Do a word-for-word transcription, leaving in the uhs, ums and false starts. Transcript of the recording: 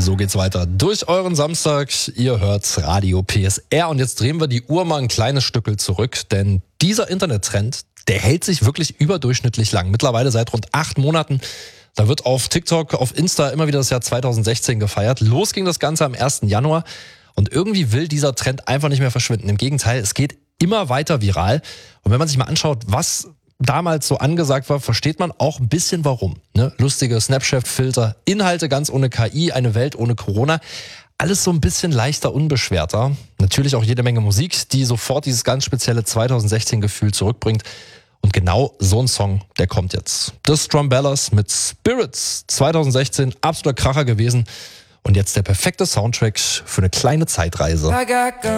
So geht's weiter durch euren Samstag. Ihr hört Radio P S R und jetzt drehen wir die Uhr mal ein kleines Stückel zurück, denn dieser Internettrend, der hält sich wirklich überdurchschnittlich lang. Mittlerweile seit rund acht Monaten. Da wird auf TikTok, auf Insta immer wieder das Jahr zweitausendsechzehn gefeiert. Los ging das Ganze am ersten Januar und irgendwie will dieser Trend einfach nicht mehr verschwinden. Im Gegenteil, es geht immer weiter viral. Und wenn man sich mal anschaut, was damals so angesagt war, versteht man auch ein bisschen warum. Ne? Lustige Snapchat-Filter, Inhalte ganz ohne K I, eine Welt ohne Corona. Alles so ein bisschen leichter, unbeschwerter. Natürlich auch jede Menge Musik, die sofort dieses ganz spezielle zweitausendsechzehn-Gefühl zurückbringt. Und genau so ein Song, der kommt jetzt. The Strumbellas mit Spirits. zweitausendsechzehn, absoluter Kracher gewesen. Und jetzt der perfekte Soundtrack für eine kleine Zeitreise.